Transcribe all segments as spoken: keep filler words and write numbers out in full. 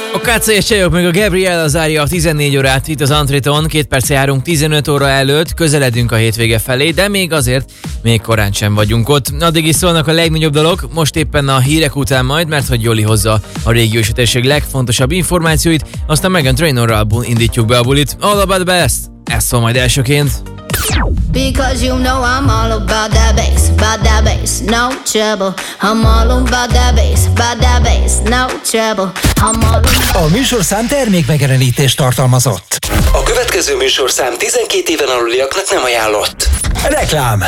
A ká cé es csajok meg a Gabriella zárja a tizennégy órát itt az Antréton, két perce járunk tizenöt óra előtt, közeledünk a hétvége felé, de még azért még korán sem vagyunk ott. Addig is szólnak a legnagyobb dalok, most éppen a hírek után majd, mert hogy Joli hozza a régiós térség legfontosabb információit, aztán Meghan Trainorral indítjuk be a bulit. All about the best, ez szól majd elsőként. Because you know I'm all about that bass, about that bass, no trouble. I'm all about that bass, about that bass, no trouble. I'm all about... A műsorszám termékmegjelenítést tartalmazott. A következő műsorszám tizenkét éven aluliaknak nem ajánlott. Reklám.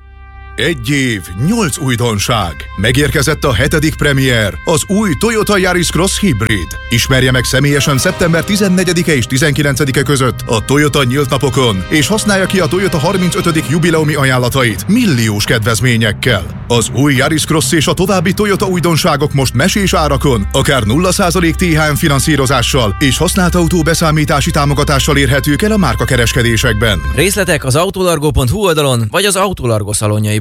Egy év, nyolc újdonság. Megérkezett a hetedik premier, az új Toyota Yaris Cross Hybrid. Ismerje meg személyesen szeptember tizennegyedike és tizenkilencedike között a Toyota nyílt napokon, és használja ki a Toyota harmincötödik jubileumi ajánlatait milliós kedvezményekkel. Az új Yaris Cross és a további Toyota újdonságok most mesés árakon, akár nulla százalék té há em finanszírozással és használt autó beszámítási támogatással érhetők el a márkakereskedésekben. Részletek az autolargo pont hu oldalon, vagy az Autolargo szalonjaiban.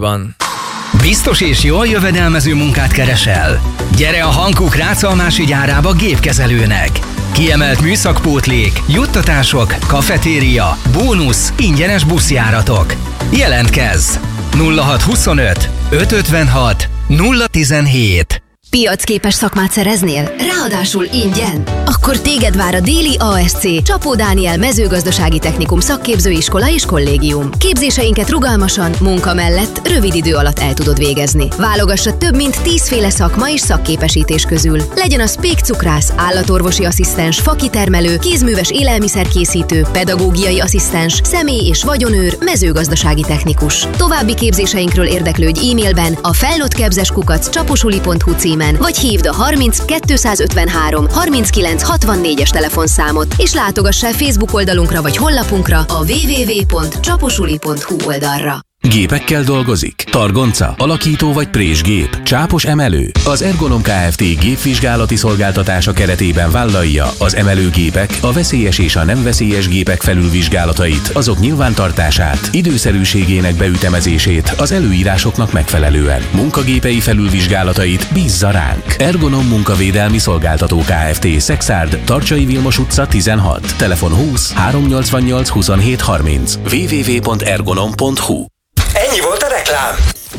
Biztos és jól jövedelmező munkát keresel? Gyere a Hankook Rácalmási gyárába gépkezelőnek! Kiemelt műszakpótlék, juttatások, kafetéria, bónusz, ingyenes buszjáratok. Jelentkezz! nulla hat huszonöt ötszázötvenhat nulla tizenhét. Piacképes szakmát szereznél? Ráadásul ingyen? Akkor téged vár a Déli á es cé Csapó Dániel mezőgazdasági technikum szakképzőiskola és kollégium. Képzéseinket rugalmasan, munka mellett rövid idő alatt el tudod végezni. Válogassa több mint tízféle szakma és szakképesítés közül. Legyen az pékcukrász, állatorvosi asszisztens, fakitermelő, kézműves élelmiszerkészítő, pedagógiai asszisztens, személy- és vagyonőr, mezőgazdasági technikus. További képzéseinkről érdeklődj e-mailben a felnőttképzés kukac csaposuli pont hu címen, vagy hívd a harminc kétszázötvenhárom harminckilenc hatvannégyes telefonszámot, és látogass el Facebook oldalunkra vagy honlapunkra a double-u double-u double-u pont csaposuli pont hu oldalra. Gépekkel dolgozik? Targonca, alakító vagy présgép, csápos emelő? Az Ergonom Kft. Gépvizsgálati szolgáltatása keretében vállalja az emelőgépek, a veszélyes és a nem veszélyes gépek felülvizsgálatait, azok nyilvántartását, időszerűségének beütemezését az előírásoknak megfelelően. Munkagépei felülvizsgálatait bízza ránk. Ergonom Munkavédelmi Szolgáltató Kft. Szexárd, Tarcsai Vilmos utca tizenhat, telefon húsz háromszáznyolcvannyolc huszonhét harminc, double-u double-u double-u pont ergonom pont hu. Ennyi volt a reklám.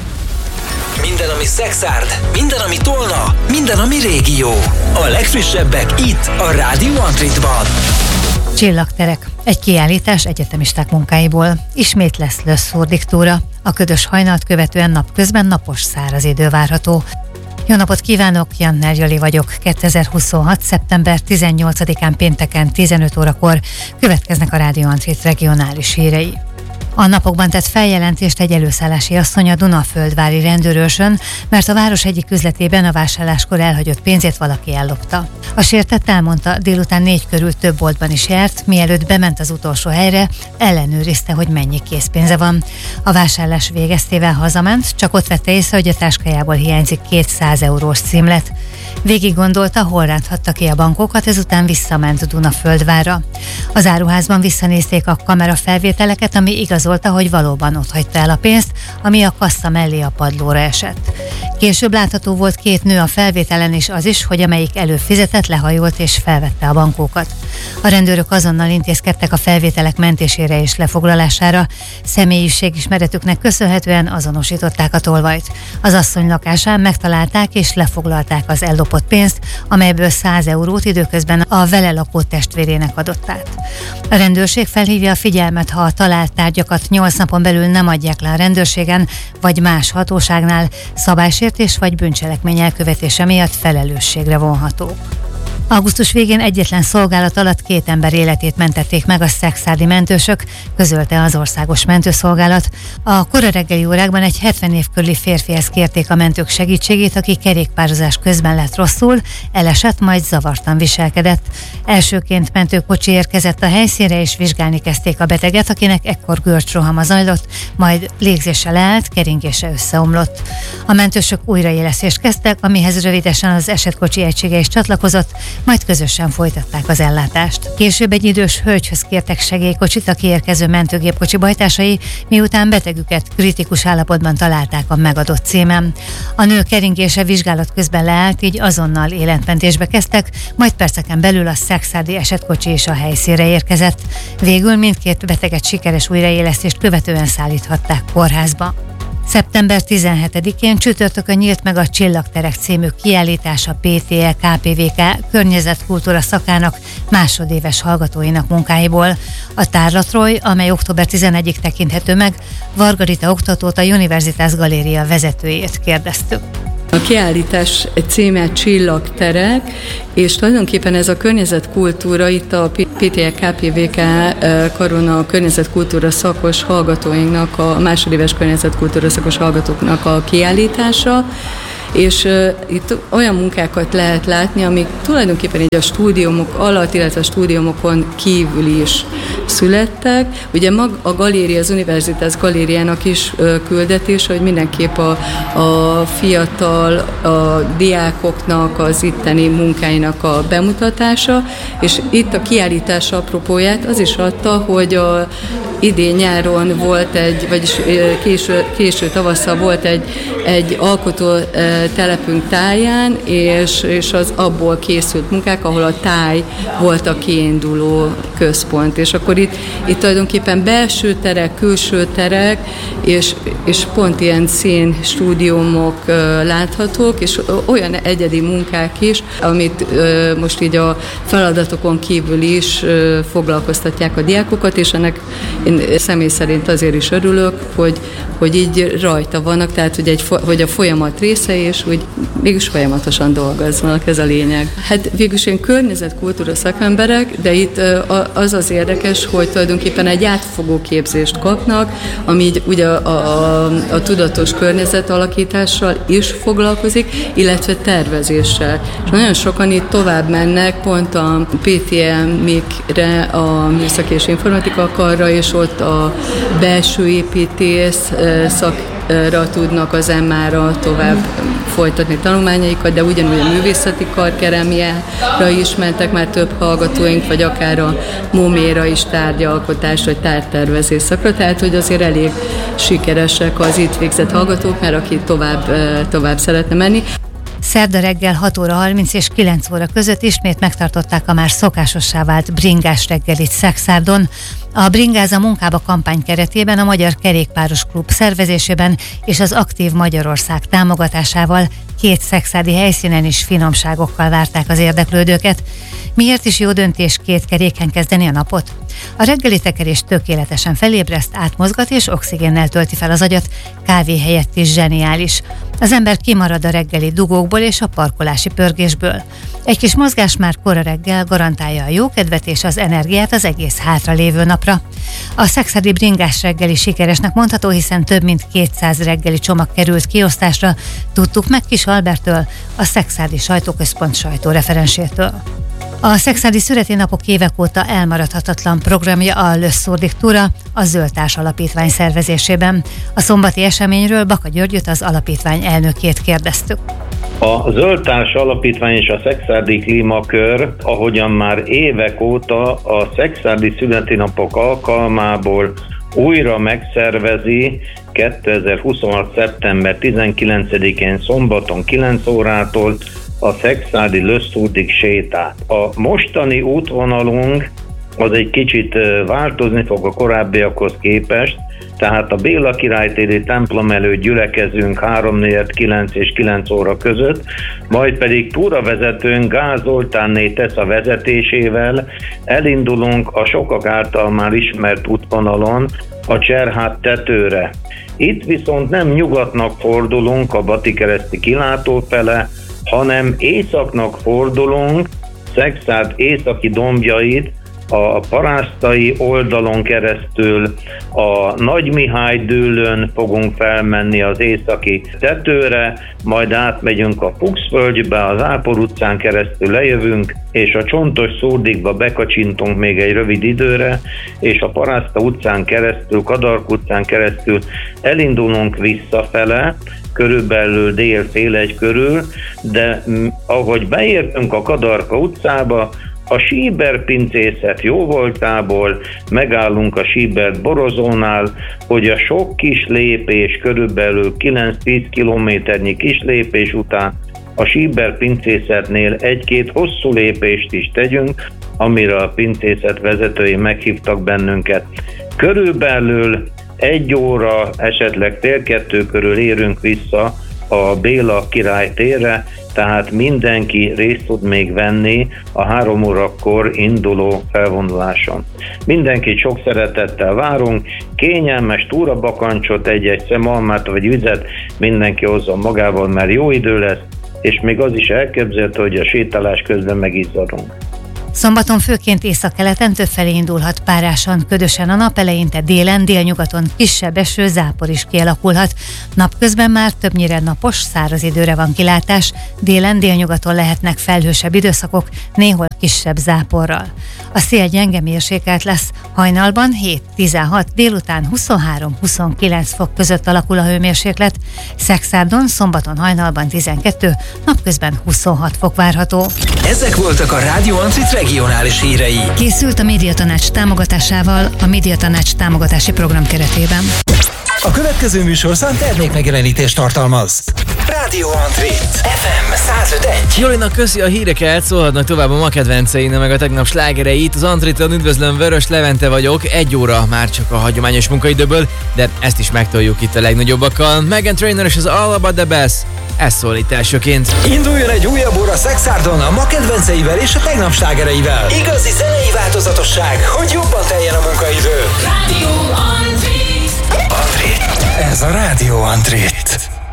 Minden, ami Szexárd, minden, ami Tolna, minden, ami régió. A legfrissebbek itt, a Rádió Antritban. Csillagterek. Egy kiállítás egyetemisták munkáiból. Ismét lesz lösszúrdiktúra. A ködös hajnalt követően napközben napos száraz idő várható. Jó napot kívánok, Jantner Joli vagyok. kétezer-huszonhat. szeptember tizennyolcadikán pénteken tizenöt órakor következnek a Rádió Antrit regionális hírei. A napokban tett feljelentést egy előszállási asszony a Dunaföldvári rendőrőrsön, mert a város egyik üzletében a vásárláskor elhagyott pénzét valaki ellopta. A sértett elmondta, délután négy körül több boltban is járt, mielőtt bement az utolsó helyre, ellenőrizte, hogy mennyi készpénze van. A vásárlás végeztével hazament, csak ott vette észre, hogy a táskájából hiányzik kétszáz eurós címlet. Végig gondolta, hol ránthatta ki a bankokat, ezután visszament Dunaföldvárra. Az áruházban visszanézték a kamera felvételeket, ami igazolta, hogy valóban ott hagyta el a pénzt, ami a kassa mellé a padlóra esett. Később látható volt két nő a felvételen, és az is, hogy amelyik előfizetett, lehajolt és felvette a bankókat. A rendőrök azonnal intézkedtek a felvételek mentésére és lefoglalására. Személyiségismeretüknek köszönhetően azonosították a tolvajt. Az asszony lakásán megtalálták és lefoglalták az ellopott pénzt, amelyből száz eurót időközben a vele lakó testvérének adott át. A rendőrség felhívja a figyelmet, ha a talált tárgyakat nyolc napon belül nem adják le a rendőrségen, vagy más hatóságnál, szabálysértés vagy bűncselekmény elkövetése miatt felelősségre vonhatók. Augusztus végén egyetlen szolgálat alatt két ember életét mentették meg a szexárdi mentősök, közölte az Országos Mentőszolgálat. A kora reggeli órákban egy hetven év körüli férfihez kérték a mentők segítségét, aki kerékpározás közben lett rosszul, elesett, majd zavartan viselkedett. Elsőként mentőkocsi érkezett a helyszínre, és vizsgálni kezdték a beteget, akinek ekkor görcsrohama zajlott, majd légzése leállt, keringése összeomlott. A mentősök újraélesztést kezdtek, amihez rövidesen az esetkocsi egysége is csatlakozott, majd közösen folytatták az ellátást. Később egy idős hölgyhöz kértek segélykocsit a kiérkező mentőgépkocsi bajtásai, miután betegüket kritikus állapotban találták a megadott címen. A nő keringése vizsgálat közben leállt, így azonnal életmentésbe kezdtek, majd perceken belül a szekszárdi esetkocsi is a helyszínre érkezett. Végül mindkét beteget sikeres újraélesztést követően szállíthatták kórházba. szeptember tizenhetedikén csütörtökön nyílt meg a Csillagterek című kiállítás a pé té e ká pé vé ká környezetkultúra szakának másodéves hallgatóinak munkáiból. A tárlatról, amely október tizenegyedikéig tekinthető meg, Varga oktatót, a Universitas Galéria vezetőjét kérdeztük. A kiállítás címe Csillagterek, és tulajdonképpen ez a környezetkultúra, itt a pé té e ká pé vé ká karon a környezetkultúra szakos hallgatóinknak, a másodéves környezetkultúra szakos hallgatóknak a kiállítása, és uh, itt olyan munkákat lehet látni, amik tulajdonképpen így a stúdiumok alatt, illetve a stúdiumokon kívül is születtek. Ugye mag, a galéria, az Universitas Galériának is uh, küldetés, hogy mindenképp a, a fiatal, a diákoknak az itteni munkáinak a bemutatása, és itt a kiállítás apropóját az is adta, hogy a idén nyáron volt egy, vagyis késő, késő tavasszal volt egy, egy alkotó telepünk táján, és, és az abból készült munkák, ahol a táj volt a kiinduló központ. És akkor itt, itt tulajdonképpen belső terek, külső terek, és, és pont ilyen szín stúdiumok láthatók, és olyan egyedi munkák is, amit most így a feladatokon kívül is foglalkoztatják a diákokat, és ennek én személy szerint azért is örülök, hogy, hogy így rajta vannak, tehát hogy, egy, hogy a folyamat része, és úgy mégis folyamatosan dolgoznak, ez a lényeg. Hát végülis én környezetkultúra szakemberek, de itt az az érdekes, hogy tulajdonképpen egy átfogó képzést kapnak, ami így ugye a, a, a tudatos környezetalakítással is foglalkozik, illetve tervezéssel. És nagyon sokan itt tovább mennek, pont a pé té em-ikre, a műszaki és informatika karra, és ott a belső építész szakra tudnak az em á-ra tovább folytatni tanulmányaikat, de ugyanúgy a művészeti kar kerámiára is mentek már több hallgatóink, vagy akár a moméra is tárgyalkotás, vagy tártervezés szakra, tehát hogy azért elég sikeresek az itt végzett hallgatók, mert aki tovább, tovább szeretne menni. Szerda reggel hat óra harminc és kilenc óra között ismét megtartották a már szokásossá vált bringás reggelit Szekszárdon. A Bringáz a munkába kampány keretében a Magyar Kerékpáros Klub szervezésében és az Aktív Magyarország támogatásával két szekszárdi helyszínen is finomságokkal várták az érdeklődőket. Miért is jó döntés két keréken kezdeni a napot? A reggeli tekerés tökéletesen felébreszt, átmozgat és oxigénnel tölti fel az agyat, kávé helyett is zseniális. Az ember kimarad a reggeli dugókból és a parkolási pörgésből. Egy kis mozgás már kora reggel garantálja a jókedvet és az energiát az egész hátralévő napra. A szekszárdi bringás reggeli sikeresnek mondható, hiszen több mint kétszáz reggeli csomag került kiosztásra, tudtuk meg Kis Alberttől, a Szekszárdi Sajtóközpont sajtóreferensétől. A szekszárdi születi napok évek óta elmaradhatatlan programja a Lösszúrdik túra a Zöldtárs Alapítvány szervezésében. A szombati eseményről Baka Györgyöt, az alapítvány elnökét kérdeztük. A Zöldtárs Alapítvány és a Szekszárdi Klímakör, ahogyan már évek óta a szekszárdi születi napok alkalmából újra megszervezi kétezer-huszonhat. szeptember tizenkilencedikén szombaton kilenc órától a szekszárdi Lösszúrdig sétát. A mostani útvonalunk az egy kicsit változni fog a korábbiakhoz képest, tehát a Béla királytéri templom előtt gyülekezünk három negyven kilenc és kilenc óra között, majd pedig túravezetőnk Gáz Zoltánné tesz a vezetésével, elindulunk a sokak által már ismert útvonalon a Cserhát tetőre. Itt viszont nem nyugatnak fordulunk a Batikereszti kilátó fele, hanem északnak fordulunk, Szekszárd északi dombjait, a Parásztai oldalon keresztül a Nagy Mihály-dűlőn fogunk felmenni az északi tetőre, majd átmegyünk a Fuchsvölgybe, az Ápor utcán keresztül lejövünk, és a Csontos Szurdikba bekacsintunk még egy rövid időre, és a Parászta utcán keresztül, Kadark utcán keresztül elindulunk visszafele, körülbelül dél fél egy körül, de ahogy beértünk a Kadarka utcába, a Síber pincészet jó voltából megállunk a Síbert borozónál, hogy a sok kis lépés, körülbelül kilenc-tíz kilométernyi kis lépés után a Síber pincészetnél egy-két hosszú lépést is tegyünk, amire a pincészet vezetői meghívtak bennünket. Körülbelül egy óra, esetleg fél kettő körül érünk vissza a Béla király térre, tehát mindenki részt tud még venni a három órakor induló felvonuláson. Mindenkit sok szeretettel várunk, kényelmes túrabakancsot, egy-egy szemalmát vagy vizet mindenki hozzon magával, mert jó idő lesz, és még az is elképzelhető, hogy a sétálás közben megizzadunk. Szombaton főként északkeleten többfelé indulhat párásan, ködösen a nap, eleinte délen, délnyugaton kisebb eső, zápor is kialakulhat. Napközben már többnyire napos, száraz időre van kilátás, délen, délnyugaton lehetnek felhősebb időszakok, néhol kisebb záporral. A szél gyenge mérsékelt lesz, hajnalban hét-tizenhat, délután huszonhárom-huszonkilenc fok között alakul a hőmérséklet, Szexárdon szombaton hajnalban tizenkettő, napközben huszonhat fok várható. Ezek voltak a Rádió Antrit regionális hírei. Készült a Médiatanács támogatásával a Médiatanács támogatási program keretében. A következő műsorszám termékmegjelenítést tartalmaz. Rádió Antrit ef em száz öt egész egy. Jolinak köszi a híreket, szólhatnak tovább a ma kedvenceinek meg a tegnap slágereit. Az Antriton üdvözlöm, Vörös Levente vagyok, egy óra már csak a hagyományos munkaidőből, de ezt is megtoljuk itt a legnagyobbakkal. Meghan Trainor és az All About The Bass, ez szól itt elsőként. Induljon egy újabb óra Szexárdon a ma kedvenceivel és a tegnap slágereivel. Igazi zenei változatosság, hogy jobban teljen a munkaidő. Rádió Antrit. Antrit. Ez a Rádió Antrit.